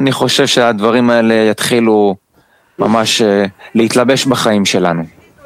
אני חושב שהדברים האלה יתחילו ממש להתלבש בחיים שלנו.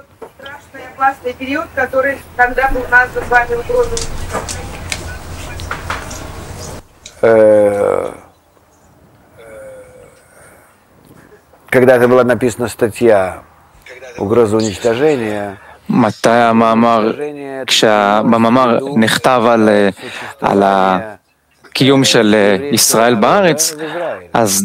Когда-то была написана статья «Угроза уничтожения». מתי המאמר, כשהמאמר נכתב על הקיום של ישראל בארץ, אז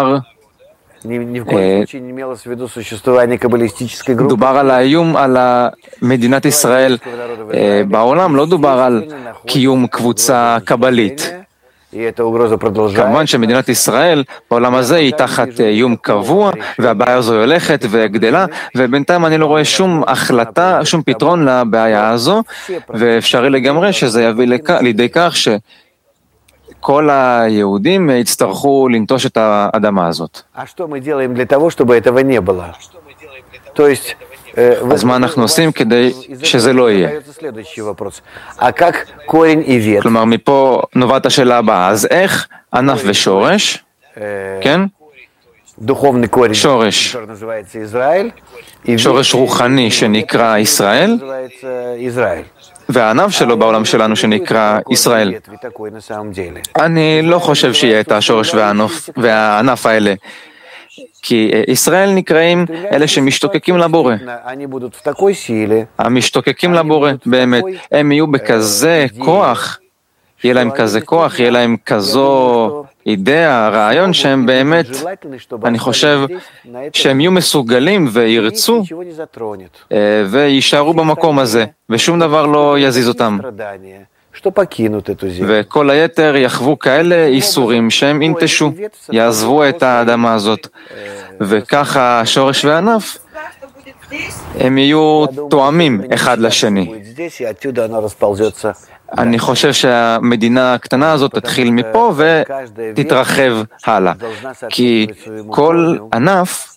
דובר על האיום על מדינת ישראל בעולם, לא דובר על קיום קבוצה קבלית. כמובן שמדינת ישראל בעולם הזה היא תחת איום קבוע, והבעיה הזו הולכת וגדלה, ובינתיים אני לא רואה שום החלטה, שום פתרון לבעיה הזו, ואפשרי לגמרי שזה יביא לידי כך שכל היהודים יצטרכו לנטוש את האדמה הזאת. אז מה אנחנו עושים כדי שזה לא יהיה? כלומר, מפה נובעת השאלה הבאה. אז איך ענף ושורש, כן? שורש רוחני שנקרא ישראל, והענף שלו בעולם שלנו שנקרא ישראל. אני לא חושב שיהיה את השורש והענף האלה. כי ישראל נקראים אלה שמשתוקקים לבורא. המשתוקקים לבורא, באמת. הם יהיו בכזה כוח, יהיה להם כזה כוח, יהיה להם כזו אידאה, רעיון שהם באמת, אני חושב שהם יהיו מסוגלים וירצו וישארו במקום הזה, ושום דבר לא יזיז אותם. וכל היתר יחוו כאלה איסורים שהם ינטשו, יעזבו את האדמה הזאת. וככה השורש והענף, הם יהיו תואמים אחד לשני. אני חושב שהמדינה הקטנה הזאת תתחיל מפה ותתרחב הלאה. כי כל ענף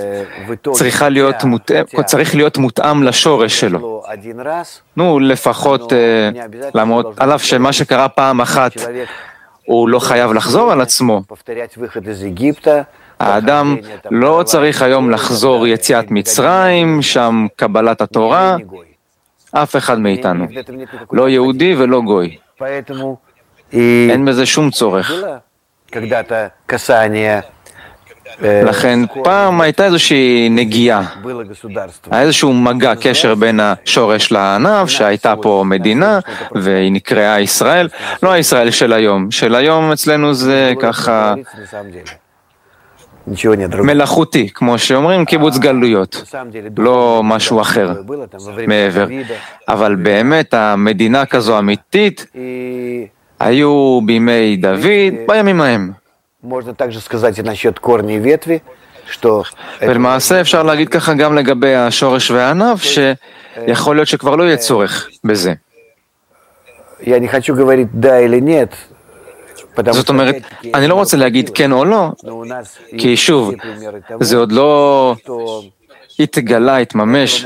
צריך להיות מותאם לשורש שלו. לפחות למרות, על אף שמה שקרה פעם אחת הוא לא חייב לחזור על עצמו. האדם לא צריך היום לחזור יציאת מצרים, שם קבלת התורה, אף אחד מאיתנו. לא יהודי ולא גוי. אין בזה שום צורך. לכן פעם הייתה איזושהי נגיעה, היה איזשהו מגע, קשר בין השורש לענף, שהייתה פה מדינה והיא נקראה ישראל, לא הישראל של היום. של היום אצלנו זה ככה מלאכותי, כמו שאומרים, קיבוץ גלויות, לא משהו אחר מעבר. אבל באמת המדינה כזו אמיתית היו בימי דוד, בימים ההם. ולמעשה אפשר להגיד ככה גם לגבי השורש והענף, שיכול להיות שכבר לא יהיה צורך בזה. זאת אומרת, אני לא רוצה להגיד כן או לא, כי שוב, זה עוד לא התגלה, התממש.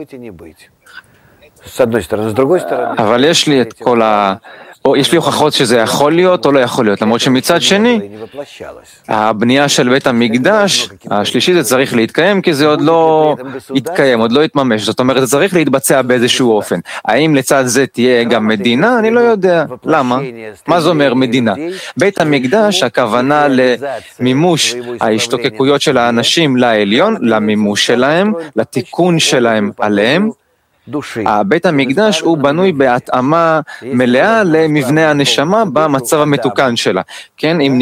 אבל יש לי את כל יש לי הוכחות שזה יכול להיות או לא יכול להיות, למרות שמצד שני, הבנייה של בית המקדש, השלישי זה צריך להתקיים, כי זה עוד לא יתקיים, עוד לא יתממש, זאת אומרת, זה צריך להתבצע באיזשהו אופן. האם לצד זה תהיה גם מדינה? אני לא יודע. למה? מה זה אומר מדינה? בית המקדש, הכוונה למימוש ההשתוקקויות של האנשים לעליון, למימוש שלהם, לתיקון שלהם עליהם. בית המקדש הוא בנוי בהתאמה מלאה למבנה הנשמה במצב המתוקן שלה. כן, אם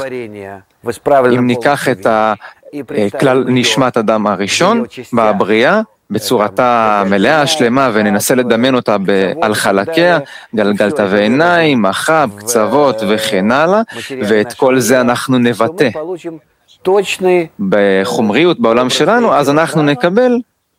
ניקח את כלל נשמת אדם הראשון בבריאה, בצורתה מלאה, שלמה, וננסה לדמיין אותה על חלקיה, גלגלת ועיניים, מחב, קצוות וכן הלאה, ואת כל זה אנחנו נבטא בחומריות בעולם שלנו, אז אנחנו נקבל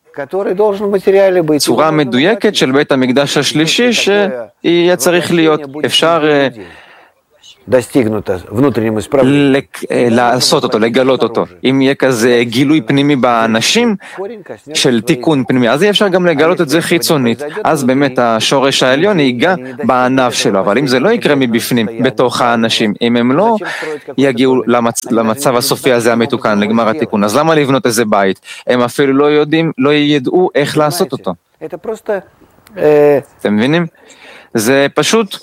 צורה מדויקת של בית המקדש השלישי שיהיה צריך להיות. אפשר לעשות אותו, לגלות אותו. אם יהיה כזה גילוי פנימי באנשים של תיקון פנימי, אז יהיה אפשר גם לגלות את זה חיצונית. אז באמת השורש העליון ייגע בענף שלו, אבל אם זה לא יקרה מבפנים, בתוך האנשים, אם הם לא יגיעו למצב הסופי הזה המתוקן, לגמר התיקון, אז למה לבנות איזה בית? הם אפילו לא יודעים, לא ידעו איך לעשות אותו. אתם מבינים? זה פשוט...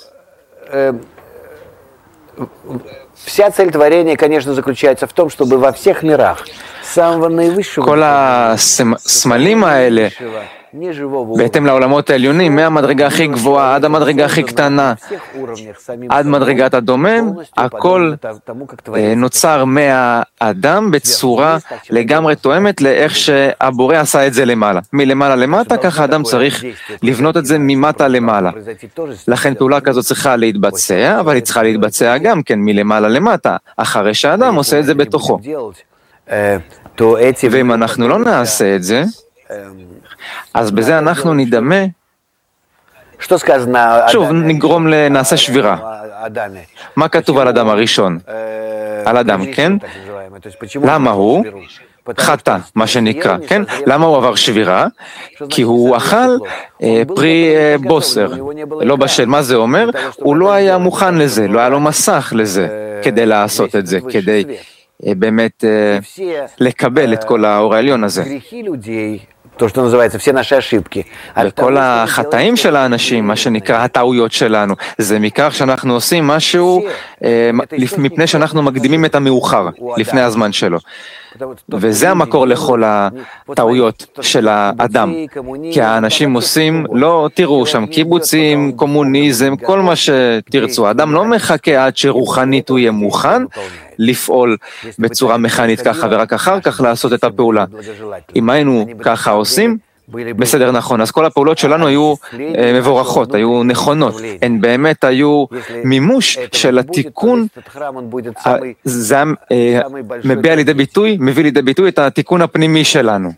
Вся цель творения, конечно, заключается в том, чтобы во всех мирах, с самого наивысшего... כל הסמלים האלה, בהתאם לעולמות העליונים, מהמדרגה הכי גבוהה עד המדרגה הכי קטנה, עד מדרגת הדומם, הכל נוצר מהאדם בצורה לגמרי תואמת לאיך שהבורא עשה את זה למעלה. מלמעלה למטה, ככה האדם צריך לבנות את זה ממטה למעלה. לכן פעולה כזאת צריכה להתבצע, אבל היא צריכה להתבצע גם כן מלמעלה למטה, אחרי שהאדם עושה את זה בתוכו. ואם אנחנו לא נעשה את זה, אז בזה אנחנו נדמה, שוב נעשה שבירה. מה כתוב על אדם הראשון? על אדם, כן? למה הוא? חטא, מה שנקרא, כן? למה הוא עבר שבירה? כי הוא אכל פרי בוסר, לא בשל. מה זה אומר? הוא לא היה מוכן לזה, לא היה לו מסך לזה, כדי לעשות את זה, כדי באמת לקבל את כל האור העליון הזה. וכל החטאים של האנשים, מה שנקרא הטעויות שלנו, זה מכך שאנחנו עושים משהו מפני שאנחנו מקדימים את המאוחר, לפני הזמן שלו. וזה המקור לכל הטעויות של האדם. כי האנשים עושים, לא תראו שם, קיבוצים, קומוניזם, כל מה שתרצו. האדם לא מחכה עד שרוחנית הוא יהיה מוכן לפעול בצורה מכנית ככה, ורק אחר כך לעשות את הפעולה. אם היינו ככה עושים, בסדר, נכון, אז כל הפעולות שלנו היו מבורכות, היו נכונות, הן באמת היו מימוש של התיקון, זה מביא לידי ביטוי את התיקון הפנימי שלנו.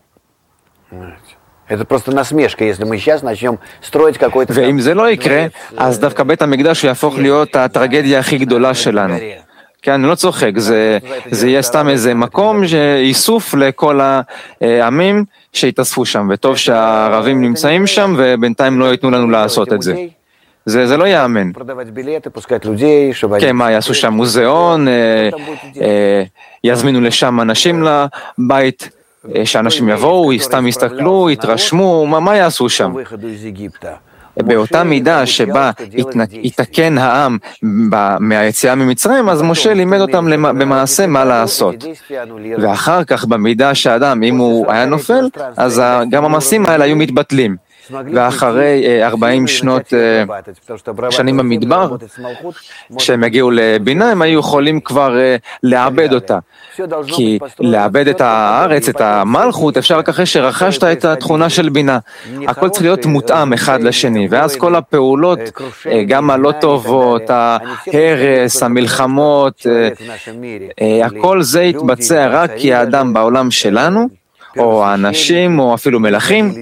ואם זה לא יקרה, אז דווקא בית המקדש יהפוך להיות הטרגדיה הכי גדולה שלנו. כן, אני לא צוחק, זה יהיה סתם איזה מקום שאיסוף לכל העמים שהתאספו שם, וטוב שהערבים נמצאים שם, ובינתיים לא ייתנו לנו לעשות את זה. זה לא יאמן. כן, מה, יעשו שם מוזיאון, יזמינו לשם אנשים לבית, שאנשים יבואו, סתם יסתכלו, יתרשמו, מה יעשו שם? באותה מידה שבה יתקן העם מהיציאה ממצרים, אז משה לימד אותם במעשה מה לעשות. ואחר כך במידה שהאדם, אם הוא היה נופל, אז גם המעשים האלה היו מתבטלים. ואחרי 40 שנים במדבר, כשהם הגיעו לבינה, הם היו יכולים כבר לעבד אותה. כי לעבד את הארץ, את המלכות, אפשר רק אחרי שרכשת את התכונה של בינה. הכל צריך להיות מותאם אחד לשני, ואז כל הפעולות, גם הלא טובות, ההרס, המלחמות, הכל זה יתבצע רק כי האדם בעולם שלנו, או האנשים, או אפילו מלכים,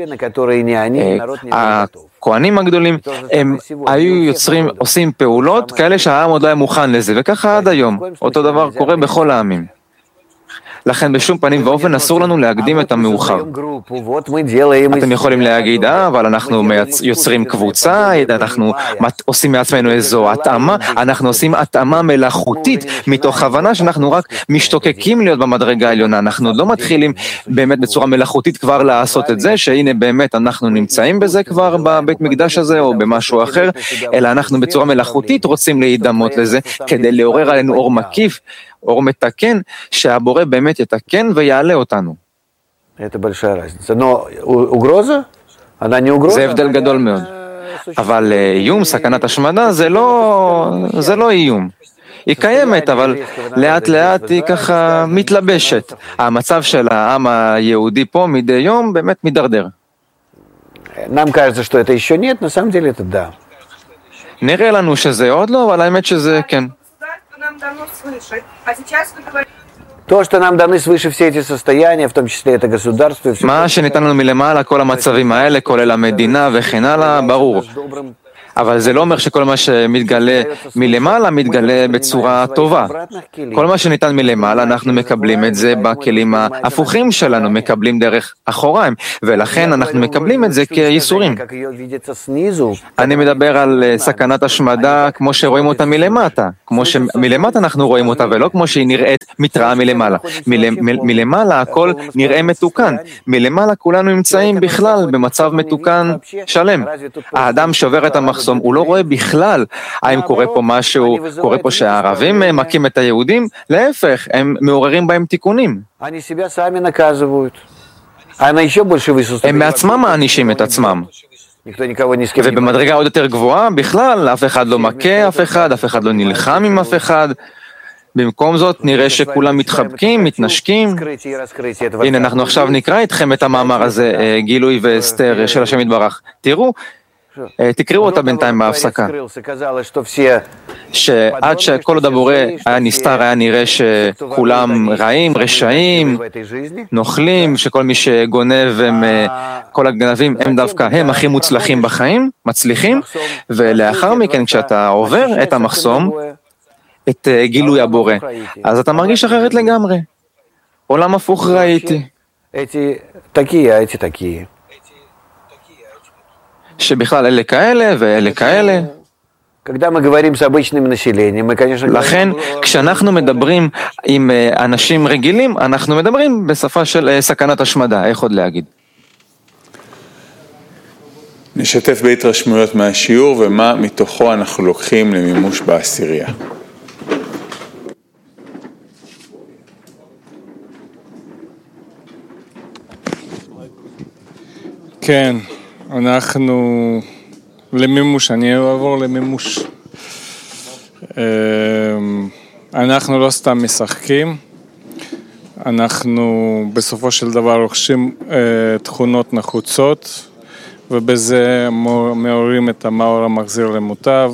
הכהנים הגדולים, הם היו עושים פעולות כאלה שהעם עוד לא היה מוכן לזה, וככה עד היום. אותו דבר קורה בכל העמים. לכן בשום פנים ואופן אסור לנו להקדים את המאוחר. אתם יכולים להגיד, אבל אנחנו יוצרים קבוצה, אנחנו עושים מעצמנו איזו התאמה, אנחנו עושים התאמה מלאכותית, מתוך הבנה שאנחנו רק משתוקקים להיות במדרגה העליונה, אנחנו לא מתחילים באמת בצורה מלאכותית כבר לעשות את זה, שהנה באמת אנחנו נמצאים בזה כבר בבית מקדש הזה או במשהו אחר, אלא אנחנו בצורה מלאכותית רוצים להידמות לזה, כדי לעורר עלינו אור מקיף, אור מתקן, שהבורא באמת יתקן ויעלה אותנו. זה הבדל גדול מאוד. אבל איום, סכנת השמדה, זה לא איום. היא קיימת, אבל לאט לאט היא ככה מתלבשת. המצב של העם היהודי פה מדי יום באמת מדרדר. נראה לנו שזה עוד לא, אבל האמת שזה כן. מה שניתן לנו מלמעלה, כל המצבים האלה, כולל המדינה וכן הלאה, ברור. אבל זה לא אומר שכל מה שמתגלה מלמעלה מתגלה בצורה טובה. כל מה שניתן מלמעלה אנחנו מקבלים את זה בכלים ההפוכים שלנו, מקבלים דרך אחוריים, ולכן אנחנו מקבלים את זה כייסורים. אני מדבר על סכנת השמדה כמו שרואים אותה מלמטה, כמו שמלמטה אנחנו רואים אותה ולא כמו שהיא נראית מתראה מלמעלה. מלמעלה הכל נראה מתוקן, מלמעלה כולנו נמצאים בכלל במצב מתוקן שלם. האדם שעובר את המחסום, הוא לא רואה בכלל האם קורה פה משהו, קורה פה שהערבים מכים את היהודים, להפך, הם מעוררים בהם תיקונים. הם מעצמם מענישים את עצמם. ובמדרגה עוד יותר גבוהה, בכלל, אף אחד לא מכה אף אחד לא נלחם עם אף אחד. במקום זאת נראה שכולם מתחבקים, מתנשקים. הנה, אנחנו עכשיו נקרא איתכם את המאמר הזה, גילוי והסתר של השם יתברך. תראו, תקראו אותה בינתיים בהפסקה. שעד שכל עוד הבורא היה נסתר, היה נראה שכולם רעים, רשעים, נוכלים, שכל מי שגונב, כל הגנבים הם דווקא הם הכי מוצלחים בחיים, מצליחים, ולאחר מכן כשאתה עובר את המחסום, את גילוי הבורא, אז אתה מרגיש אחרת לגמרי. עולם הפוך ראיתי. שבכלל אלה כאלה ואלה כאלה. לכן, כשאנחנו מדברים עם אנשים רגילים, אנחנו מדברים בשפה של סכנת השמדה. איך עוד להגיד? נשתף בהתרשמויות מהשיעור ומה מתוכו אנחנו לוקחים למימוש בעשירייה. כן, אנחנו למימוש, אני אעבור למימוש. אנחנו לא סתם משחקים, אנחנו בסופו של דבר רוכשים תכונות נחוצות, ובזה מעוררים את המאור המחזיר למוטב,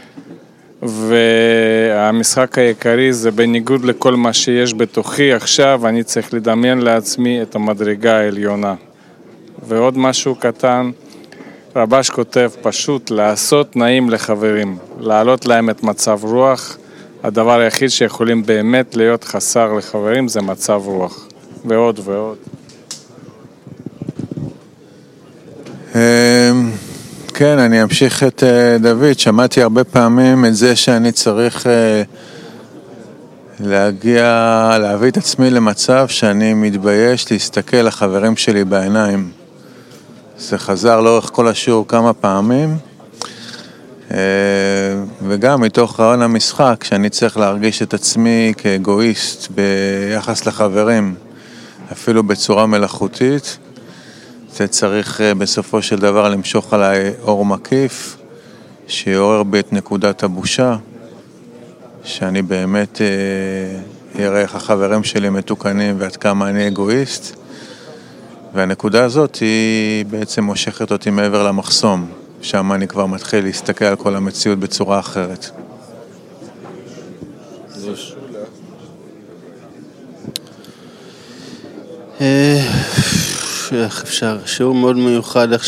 והמשחק העיקרי זה בניגוד לכל מה שיש בתוכי עכשיו, אני צריך לדמיין לעצמי את המדרגה העליונה. ועוד משהו קטן, רבש כותב פשוט לעשות תנאים לחברים, להעלות להם את מצב רוח. הדבר היחיד שיכולים באמת להיות חסר לחברים זה מצב רוח, ועוד ועוד. כן, אני אמשיך את דוד. שמעתי הרבה פעמים את זה שאני צריך להביא את עצמי למצב שאני מתבייש להסתכל לחברים שלי בעיניים. זה חזר לאורך כל השיעור כמה פעמים, וגם מתוך רעיון המשחק, שאני צריך להרגיש את עצמי כאגואיסט ביחס לחברים, אפילו בצורה מלאכותית. זה צריך בסופו של דבר למשוך עליי אור מקיף, שיעורר בי את נקודת הבושה, שאני באמת אראה איך החברים שלי מתוקנים ועד כמה אני אגואיסט. והנקודה הזאת היא בעצם מושכת אותי מעבר למחסום, שם אני כבר מתחיל להסתכל על כל המציאות בצורה אחרת. איך אפשר? שיעור מאוד מיוחד, איך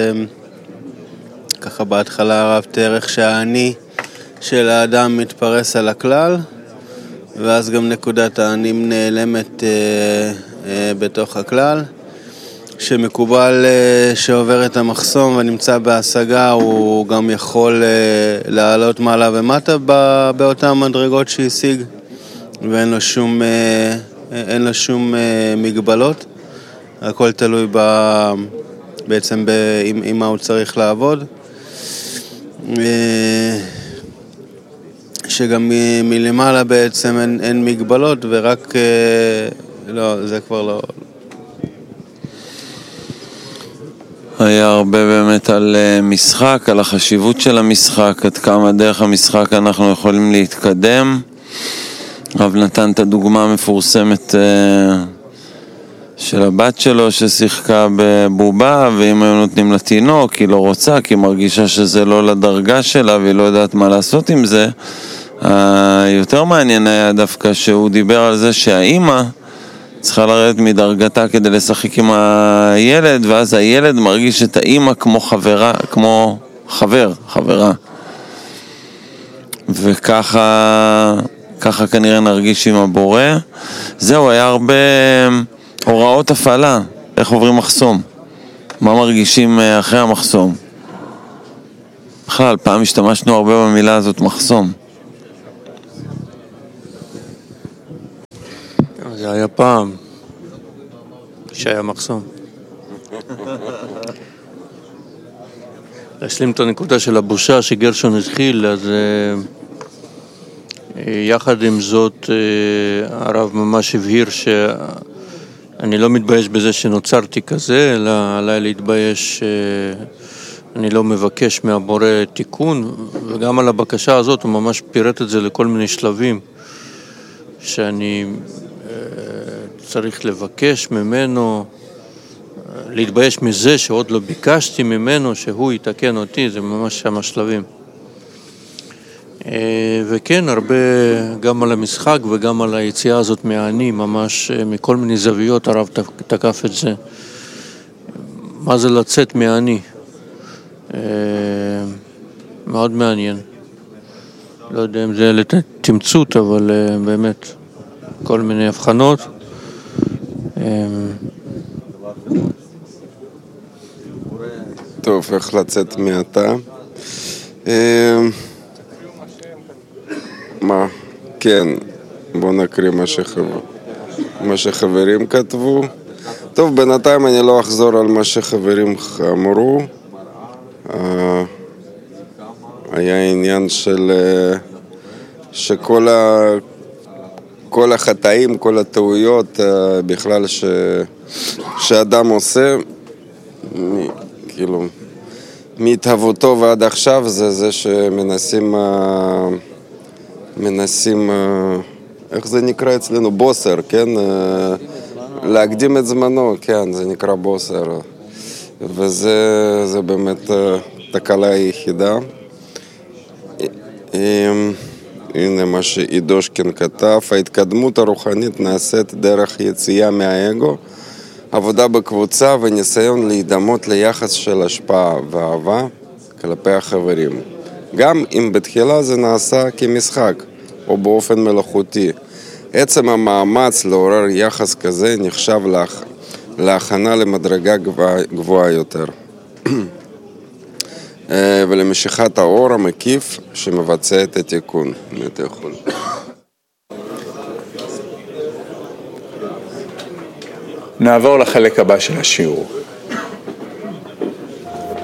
ככה בהתחלה הרב תיאר איך שהאני של האדם מתפרס על הכלל, ואז גם נקודת האני נעלמת בתוך הכלל. שמקובל שעובר את המחסום ונמצא בהשגה, הוא גם יכול לעלות מעלה ומטה באותן מדרגות שהשיג, ואין לו שום מגבלות. הכל תלוי בעצם עם מה הוא צריך לעבוד. שגם מלמעלה בעצם אין מגבלות, ורק לא, זה כבר לא. היה הרבה באמת על משחק, על החשיבות של המשחק, עד כמה דרך המשחק אנחנו יכולים להתקדם. רב נתן את הדוגמה המפורסמת של הבת שלו ששיחקה בבובה, ואם היו נותנים לתינוק, היא לא רוצה, כי היא מרגישה שזה לא לדרגה שלה והיא לא יודעת מה לעשות עם זה. יותר מעניין היה דווקא שהוא דיבר על זה שהאימא צריכה לרדת מדרגתה כדי לשחק עם הילד, ואז הילד מרגיש את האימא כמו חברה. וככה כנראה נרגיש עם הבורא. זהו, היה הרבה הוראות הפעלה, איך עוברים מחסום, מה מרגישים אחרי המחסום. בכלל, פעם השתמשנו הרבה במילה הזאת, מחסום. זה היה פעם שהיה מחסום. להשלים את הנקודה של הבושה שגרשון התחיל, אז יחד עם זאת הרב ממש הבהיר שאני לא מתבייש בזה שנוצרתי כזה, אלא עליי להתבייש אני לא מבקש מהבורא תיקון, וגם על הבקשה הזאת הוא ממש פירט את זה לכל מיני שלבים שאני צריך לבקש ממנו, להתבייש מזה שעוד לא ביקשתי ממנו שהוא יתקן אותי, זה ממש שם השלבים. וכן, הרבה גם על המשחק וגם על היציאה הזאת מהאני, ממש מכל מיני זוויות הרב תקף את זה. מה זה לצאת מהאני? מאוד מעניין. לא יודע אם זה לתמצות, אבל באמת כל מיני הבחנות. טוב, איך לצאת מעתה? מה? כן, בוא נקריא מה שחברים כתבו. טוב, בינתיים אני לא אחזור על מה שחברים אמרו. היה עניין שכל החטאים, כל הטעויות בכלל שאדם עושה, כאילו, מהתהוותו ועד עכשיו, זה שמנסים, איך זה נקרא אצלנו? בוסר, כן? להקדים את זמנו, כן, זה נקרא בוסר. וזה באמת תקלה היחידה. הנה מה שאידושקין כתב, ההתקדמות הרוחנית נעשית דרך יציאה מהאגו, עבודה בקבוצה וניסיון להידמות ליחס של השפעה ואהבה כלפי החברים. גם אם בתחילה זה נעשה כמשחק או באופן מלאכותי. עצם המאמץ לעורר יחס כזה נחשב להכנה למדרגה גבוהה יותר. ולמשיכת האור המקיף שמבצע את התיקון. אתה יכול. נעבור לחלק הבא של השיעור.